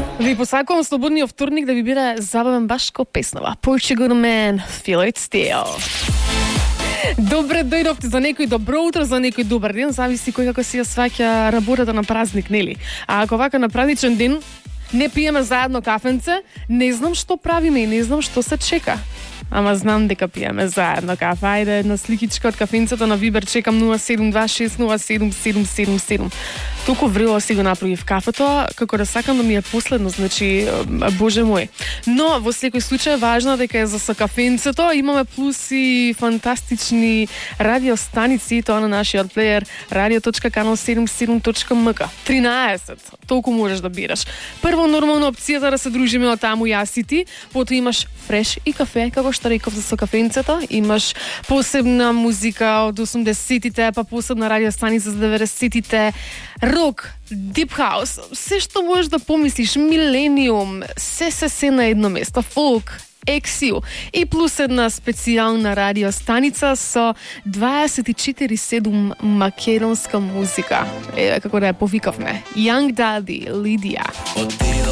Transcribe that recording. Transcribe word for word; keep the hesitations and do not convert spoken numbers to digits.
Ви посакувам слободниот вторник да ви биде забавен баш ко песнава. Portugal Man, Feel It Still. Добре дојдовте, за некој добро утро, за некој добар ден, зависи кој како си ја сваќа работата на празник, нели? А ако вака на празничен ден не пиеме заедно кафенце, не знам што правиме и не знам што се чека. Ама знам дека пиеме заедно кафе. Ајде, една сликичка од кафенцето на Вибер, чекам нула седум два шест нула седум седум седум седум. Толку врело си го направив кафето, како да сакам да ми е последно, значи, боже мој. Но, во секој случај, важно дека е за со кафенцето. Имаме плюс и фантастични радиостаници, тоа на нашиот плеер, радио точка канал седумдесет и седум точка ем ка. тринаесет, толку можеш да бираш. Прво, нормално опцијата да се дружиме од таму јас и ти, потоа имаш фреш и кафе, како што реков за со кафенцето, имаш посебна музика од осумдесетите, па посебна радиостаница за деветдесетите, рок, дип хаус, се што можеш да помислиш, милениум, се се се на едно место, фолк, ексил и плюс една специјална радиостаница со дваесет и четири седум македонска музика. Е, како да ја повикавме. Young Daddy, Лидија.